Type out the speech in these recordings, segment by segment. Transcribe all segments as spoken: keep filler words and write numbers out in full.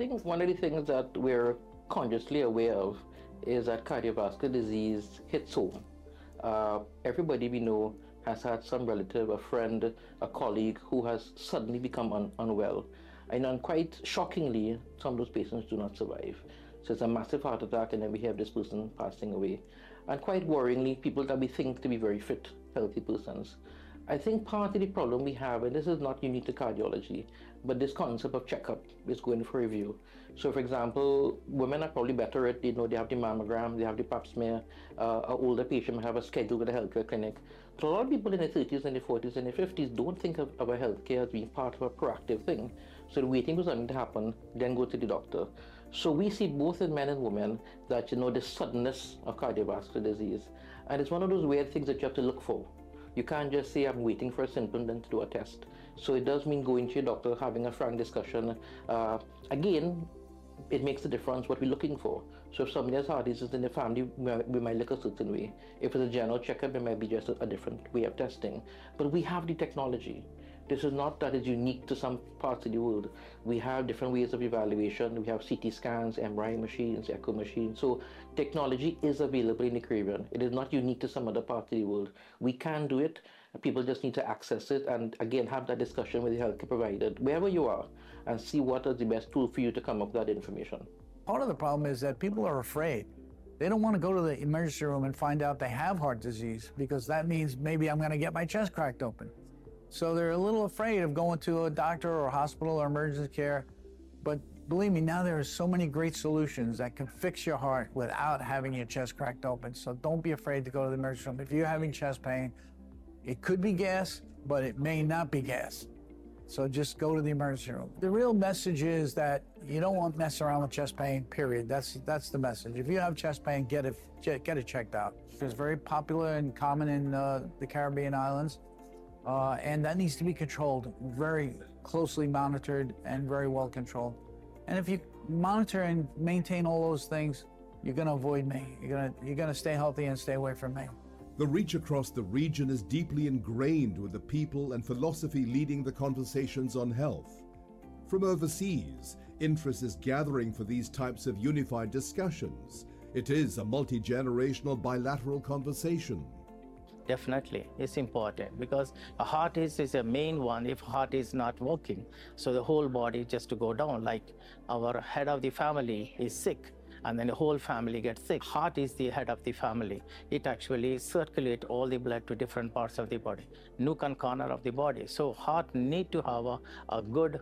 think one of the things that we're consciously aware of is that cardiovascular disease hits home. Uh, everybody we know has had some relative, a friend, a colleague who has suddenly become un- unwell. And, and quite shockingly, some of those patients do not survive. So it's a massive heart attack, and then we have this person passing away. And quite worryingly, people that we think to be very fit, healthy persons. I think part of the problem we have, and this is not unique to cardiology, but this concept of checkup is going for review. So for example, women are probably better at, you know, they have the mammogram, they have the pap smear, uh, an older patient might have a schedule with a healthcare clinic. But a lot of people in their thirties and their forties and their fifties don't think of, of a healthcare as being part of a proactive thing. So they're waiting for something to happen, then go to the doctor. So we see both in men and women that, you know, the suddenness of cardiovascular disease. And it's one of those weird things that you have to look for. You can't just say, I'm waiting for a symptom, then to do a test. So it does mean going to your doctor, having a frank discussion. Uh, again, it makes a difference what we're looking for. So if somebody has heart disease in the family, we might look a certain way. If it's a general checkup, it might be just a, a different way of testing. But we have the technology. This is not that it's unique to some parts of the world. We have different ways of evaluation. We have C T scans, M R I machines, echo machines. So technology is available in the Caribbean. It is not unique to some other part of the world. We can do it. People just need to access it and, again, have that discussion with the healthcare provider, wherever you are, and see what is the best tool for you to come up with that information. Part of the problem is that people are afraid. They don't want to go to the emergency room and find out they have heart disease, because that means maybe I'm going to get my chest cracked open. So they're a little afraid of going to a doctor or a hospital or emergency care. But believe me, now there are so many great solutions that can fix your heart without having your chest cracked open. So don't be afraid to go to the emergency room. If you're having chest pain, it could be gas, but it may not be gas. So just go to the emergency room. The real message is that you don't want to mess around with chest pain, period. That's that's the message. If you have chest pain, get it, get it checked out. It's very popular and common in uh, the Caribbean islands. Uh, and that needs to be controlled, very closely monitored and very well controlled. And if you monitor and maintain all those things, you're going to avoid me. You're going to you're going to stay healthy and stay away from me. The reach across the region is deeply ingrained with the people and philosophy leading the conversations on health. From overseas, interest is gathering for these types of unified discussions. It is a multi-generational bilateral conversation. Definitely, it's important because a heart is, is a main one if heart is not working. So the whole body just to go down, like our head of the family is sick and then the whole family gets sick. Heart is the head of the family. It actually circulates all the blood to different parts of the body, nook and corner of the body. So heart need to have a, a good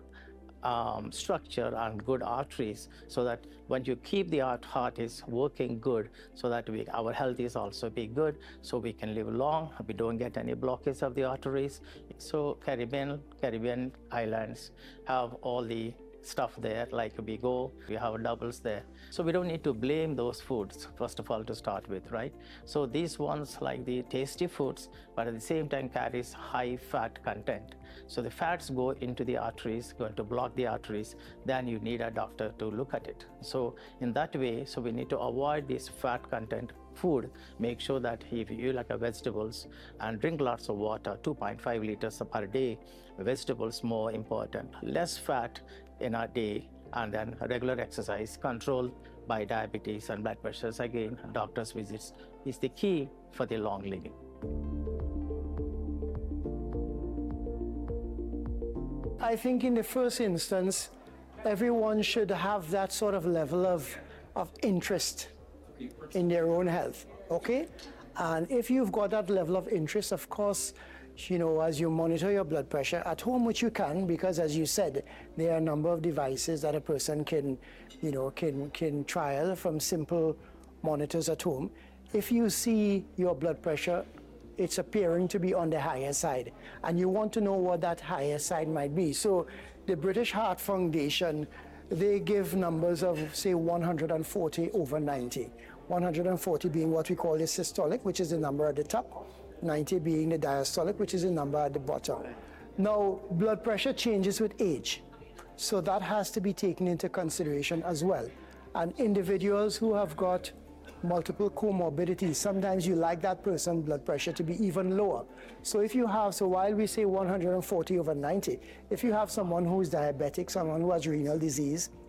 Um, structure and good arteries, so that when you keep the heart, heart is working good, so that we, our health is also be good, so we can live long, we don't get any blockage of the arteries. So Caribbean, Caribbean islands have all the stuff there, like we go, we have doubles there. So we don't need to blame those foods, first of all, to start with, right? So these ones, like the tasty foods, but at the same time carries high fat content. So the fats go into the arteries, going to block the arteries, then you need a doctor to look at it. So in that way, so we need to avoid this fat content food. Make sure that if you like a vegetables and drink lots of water, two point five liters per day, vegetables more important. Less fat in a day, and then regular exercise controlled by diabetes and blood pressures. Again, doctor's visits is the key for the long living. I think in the first instance, everyone should have that sort of level of, of interest in their own health, okay? And if you've got that level of interest, of course, you know, as you monitor your blood pressure at home, which you can, because as you said, there are a number of devices that a person can, you know, can, can trial from simple monitors at home. If you see your blood pressure, it's appearing to be on the higher side, and you want to know what that higher side might be. So the British Heart Foundation, they give numbers of, say, one hundred forty over ninety. one hundred forty being what we call the systolic, which is the number at the top, ninety being the diastolic, which is the number at the bottom. Now, blood pressure changes with age, so that has to be taken into consideration as well. And individuals who have got multiple comorbidities, sometimes you like that person's blood pressure to be even lower. So if you have, so while we say one hundred forty over ninety, if you have someone who's diabetic, someone who has renal disease,